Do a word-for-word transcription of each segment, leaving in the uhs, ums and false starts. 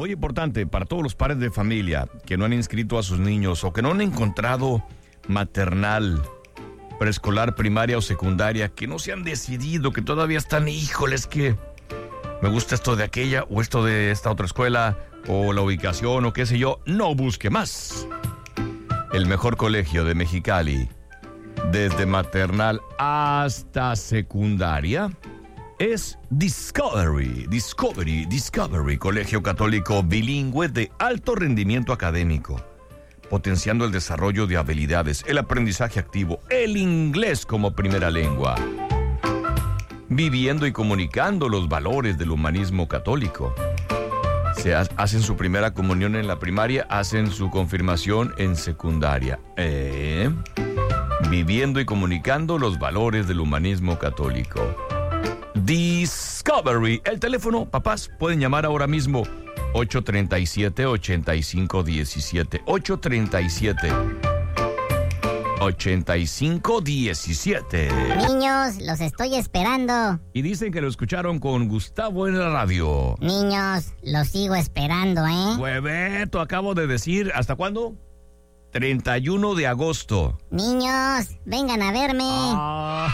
muy importante para todos los padres de familia que no han inscrito a sus niños o que no han encontrado maternal, preescolar, primaria o secundaria, que no se han decidido, que todavía están, híjoles, que me gusta esto de aquella o esto de esta otra escuela o la ubicación o qué sé yo. No busque más. El mejor colegio de Mexicali, desde maternal hasta secundaria, es Discovery, Discovery, Discovery, colegio católico bilingüe de alto rendimiento académico, potenciando el desarrollo de habilidades, el aprendizaje activo, el inglés como primera lengua, viviendo y comunicando los valores del humanismo católico. Se ha- hacen su primera comunión en la primaria, hacen su confirmación en secundaria. ¿Eh? Viviendo y comunicando los valores del humanismo católico. Discovery. El teléfono, papás, pueden llamar ahora mismo ocho tres siete, ocho cinco uno siete. ocho tres siete, ocho cinco uno siete. Niños, los estoy esperando. Y dicen que lo escucharon con Gustavo en la radio. Niños, los sigo esperando, ¿eh? Hueveto, acabo de decir, ¿hasta cuándo? treinta y uno de agosto. Niños, vengan a verme. Ah.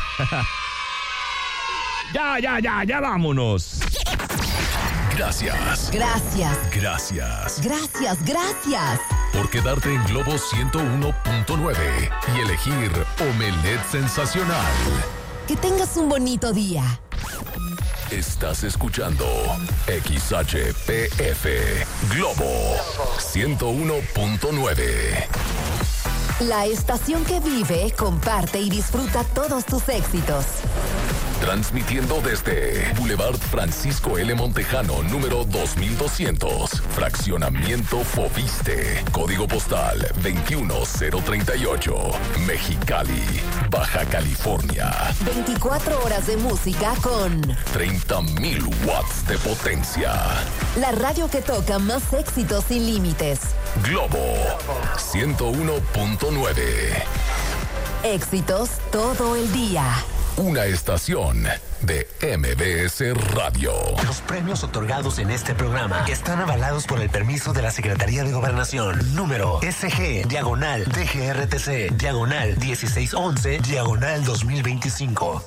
Ya, ya, ya, ya vámonos. Gracias, Gracias, gracias gracias, gracias. por quedarte en Globo ciento uno punto nueve y elegir Omelette Sensacional. Que tengas un bonito día. Estás escuchando X H P F Globo ciento uno punto nueve. La estación que vive, comparte y disfruta todos tus éxitos. Transmitiendo desde Boulevard Francisco L. Montejano, número dos mil doscientos. Fraccionamiento Foviste. Código postal veintiuno cero treinta y ocho. Mexicali, Baja California. veinticuatro horas de música con treinta mil watts de potencia. la radio que toca más éxitos sin límites. Globo ciento uno punto nueve. Éxitos todo el día. Una estación de M B S Radio. Los premios otorgados en este programa están avalados por el permiso de la Secretaría de Gobernación. Número S G, diagonal, D G R T C, diagonal, dieciséis once, diagonal dos mil veinticinco.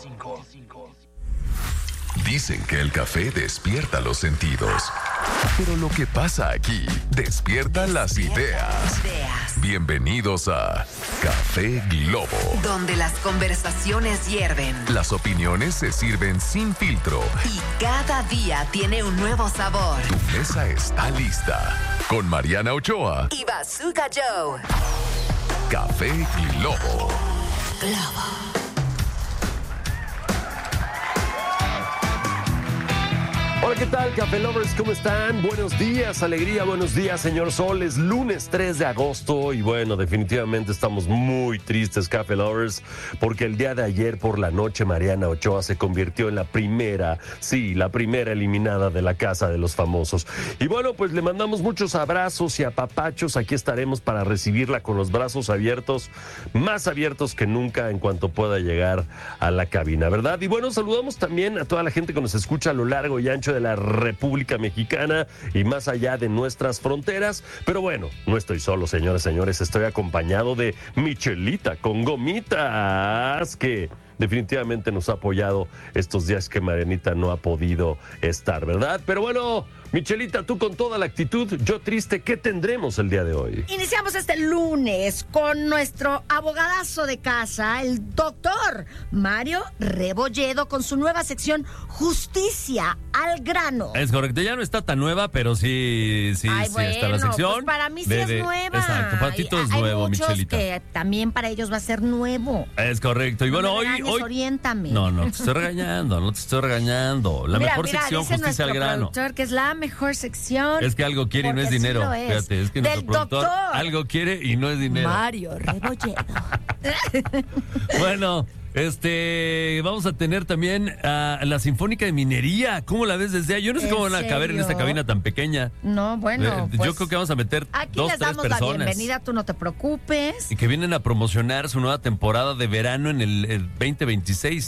Dicen que el café despierta los sentidos. Pero lo que pasa aquí despierta las ideas. Ideas. Bienvenidos a Café Globo. Donde las conversaciones hierven. Las opiniones se sirven sin filtro. Y cada día tiene un nuevo sabor. Tu mesa está lista. Con Mariana Ochoa, Y Bazooka Joe. Café Globo. Globo. Hola, ¿qué tal, Café Lovers? ¿Cómo están? Buenos días, alegría, buenos días, señor Sol. Es lunes tres de agosto y bueno, definitivamente estamos muy tristes, Café Lovers, porque el día de ayer por la noche Mariana Ochoa se convirtió en la primera, sí, la primera eliminada de la Casa de los Famosos. Y bueno, pues le mandamos muchos abrazos y apapachos. Aquí estaremos para recibirla con los brazos abiertos, más abiertos que nunca en cuanto pueda llegar a la cabina, ¿verdad? Y bueno, saludamos también a toda la gente que nos escucha a lo largo y ancho de la República Mexicana y más allá de nuestras fronteras. Pero bueno, no estoy solo, señores, señores, estoy acompañado de Michelita con gomitas, que definitivamente nos ha apoyado estos días que Marianita no ha podido estar, ¿verdad? Pero bueno, Michelita, tú con toda la actitud, yo triste, ¿qué tendremos el día de hoy? Iniciamos este lunes con nuestro abogadazo de casa, el doctor Mario Rebolledo, con su nueva sección Justicia al Grano. Es correcto, ya no está tan nueva, pero sí, sí, Ay, sí bueno, está la sección. pues para mí sí de- es de- nueva. Exacto, para ti todo es Hay- nuevo, hay muchos Michelita. que también para ellos va a ser nuevo. Es correcto. Y No bueno, me hoy, regañes, hoy. oriéntame. No, no te estoy regañando, no te estoy regañando. La Mira, mejor mira, sección, dice Justicia al nuestro grano. productor que es la mejor sección. Es que algo quiere y no es porque sí dinero. lo es. Fíjate, es que nuestro Del productor doctor algo quiere y no es dinero. Mario Rebolledo. Bueno, este, vamos a tener también a la Sinfónica de Minería. ¿Cómo la ves desde ahí? Yo no sé ¿En cómo van a caber en esta serio? cabina tan pequeña. No, bueno, Eh, pues, Yo creo que vamos a meter aquí dos, les tres damos la personas. bienvenida, tú no te preocupes. Y que vienen a promocionar su nueva temporada de verano en el, el veinte veintiséis.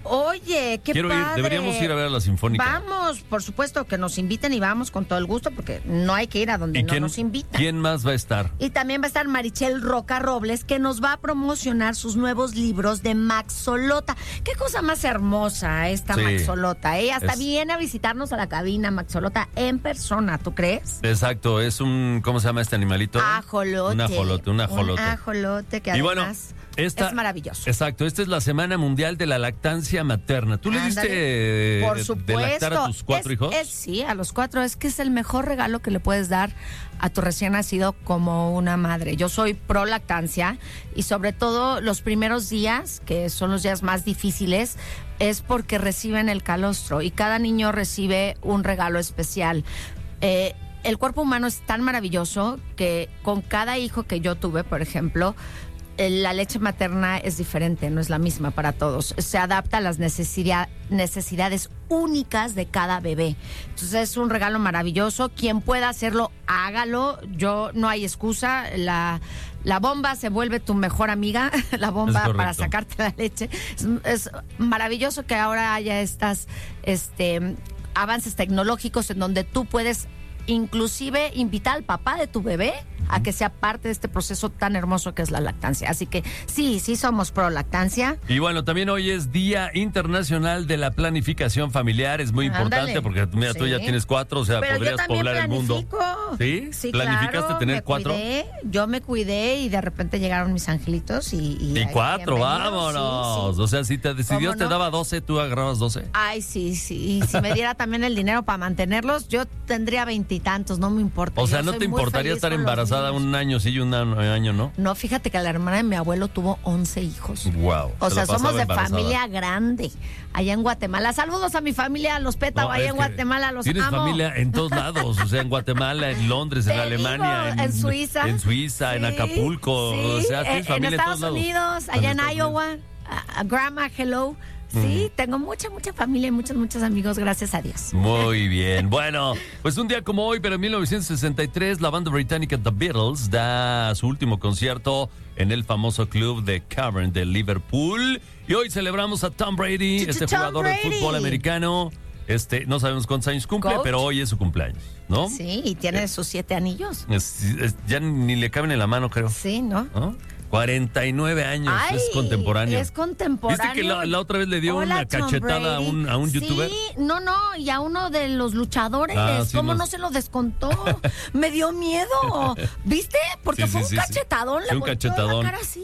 Oye, qué Quiero padre. ir, deberíamos ir a ver a la Sinfónica. Vamos, por supuesto, que nos inviten y vamos con todo el gusto, porque no hay que ir a donde ¿Y no quién, nos invitan. quién más va a estar? Y también va a estar Marichel Roca Robles, que nos va a promocionar sus nuevos libros de Maxolota. Qué cosa más hermosa esta Sí, Maxolota. Ella hasta es- viene a visitarnos a la cabina Maxolota en persona, ¿tú crees? Exacto, es un, ¿cómo se llama este animalito? Ajolote. Un ajolote, un ajolote. Un ajolote que Y bueno, además esta- es maravilloso. Exacto, esta es la Semana Mundial de la Lactancia Materna. ¿Tú le Ándale. diste Por de- supuesto. de lactar a tus cuatro Es- hijos? es- sí, a los cuatro. Es que es el mejor regalo que le puedes dar a tu recién nacido como una madre. Yo soy pro lactancia y sobre todo los primeros días, que son los días más difíciles, es porque reciben el calostro y cada niño recibe un regalo especial. Eh, el cuerpo humano es tan maravilloso que con cada hijo que yo tuve, por ejemplo, eh, la leche materna es diferente, no es la misma para todos. Se adapta a las necesidad- necesidades únicas de cada bebé. Entonces es un regalo maravilloso. Quien pueda hacerlo, hágalo. Yo no hay excusa. La, la bomba se vuelve tu mejor amiga, la bomba correcto. para sacarte la leche. Es, es maravilloso que ahora haya estas este, avances tecnológicos en donde tú puedes inclusive invitar al papá de tu bebé a que sea parte de este proceso tan hermoso que es la lactancia. Así que sí, sí somos pro lactancia. Y bueno, también hoy es Día Internacional de la Planificación Familiar. Es muy importante Ándale. porque mira, tú Sí. ya tienes cuatro, o sea, Pero yo podrías también poblar el mundo. planifico. ¿Sí? Sí, ¿Planificaste claro, tener me cuatro? cuidé, yo me cuidé y de repente llegaron mis angelitos y... Y, Y ay, cuatro, bienvenidos. vámonos. Sí, sí. O sea, si, te, si ¿Cómo Dios te no? daba doce, tú agarrabas doce. Ay, sí, sí. Y si me diera también el dinero para mantenerlos, yo tendría veintitantos, no me importa. O sea, Yo ¿no soy te muy importaría feliz estar con los embarazada niños. un año sí y un año no? No, fíjate que la hermana de mi abuelo tuvo once hijos. Wow. O se sea, la somos pasaba de embarazada. familia grande, allá en Guatemala. Saludos a mi familia, a los Pétao, No, allá es en que Guatemala, los Tienes amo. familia en todos lados, o sea, en Guatemala, en Londres, en Te Alemania, digo, en Suiza. en Suiza, en Sí, Acapulco, sí, o sea, tienes en familia en, Estados todos lados. Unidos, allá en Estados Iowa, a, a Grandma, hello. Sí, tengo mucha, mucha familia y muchos, muchos amigos, gracias a Dios. Muy bien. Bueno, pues un día como hoy, pero en mil novecientos sesenta y tres, la banda británica The Beatles da su último concierto en el famoso club de Cavern de Liverpool. Y hoy celebramos a Tom Brady, Ch- ch- este Tom jugador de Brady. fútbol americano. Este, no sabemos cuántos años cumple, Coach. pero hoy es su cumpleaños, ¿no? Sí, y tiene sus siete anillos. Es- es- ya ni le caben en la mano, creo. Sí, ¿no? ¿No? cuarenta y nueve años, Ay, es contemporáneo. Es contemporáneo. ¿Viste que la, la otra vez le dio Hola, una Tom cachetada a Brady. un, a un youtuber? Sí, no, no, y a uno de los luchadores. Ah, sí, ¿Cómo nos- no se lo descontó? Me dio miedo. ¿Viste? Porque Sí, fue sí, un sí, sí. cachetadón. Sí, Le un volteó cachetadón. la cara así.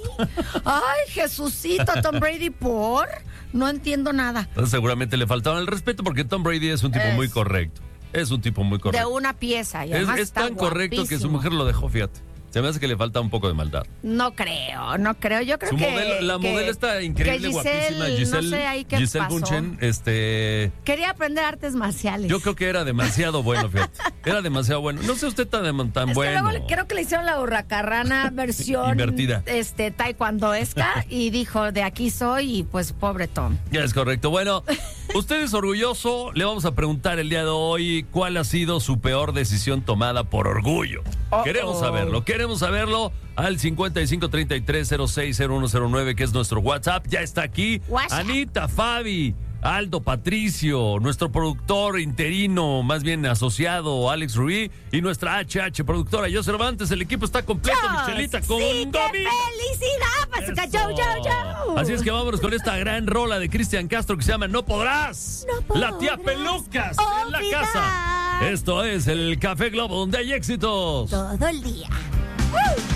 Ay, Jesucito, Tom Brady, ¿por? No entiendo nada. Entonces, seguramente le faltaba el respeto porque Tom Brady es un tipo Es- muy correcto. Es un tipo muy De correcto. una pieza. Y Es, además es está tan correcto que su guapísimo. mujer lo dejó, fíjate. Se me hace que le falta un poco de maldad. No creo, no creo. Yo creo Su que. modelo, la que- modelo está increíble, que Giselle, guapísima. Giselle, no sé ahí qué Giselle pasó. Bunchen, este. Quería aprender artes marciales. Yo creo que era demasiado bueno, fíjate. Era demasiado bueno. No sé usted tan, tan Es que bueno. luego le- creo que le hicieron la hurracarrana versión Invertida. este taekwondoesca y dijo de aquí soy y pues pobre Tom. Ya es correcto. Bueno, usted es orgulloso. Le vamos a preguntar el día de hoy cuál ha sido su peor decisión tomada por orgullo. Uh-oh. Queremos saberlo, queremos saberlo al cincuenta y cinco treinta y tres cero seis cero uno cero nueve, que es nuestro WhatsApp. Ya está aquí WhatsApp. Anita, Fabi, Aldo, Patricio, nuestro productor interino, más bien asociado, Alex Rubí, y nuestra H H productora, Yo Cervantes. El equipo está completo, Michelita, con ¡Sí, qué Gaby. felicidad! Pasica, Eso. chau, chau, chau. Así es que vámonos con esta gran rola de Cristian Castro que se llama No Podrás. No La tía podrás Pelucas en la olvidar. casa. Esto es el Café Globo, donde hay éxitos. Todo el día.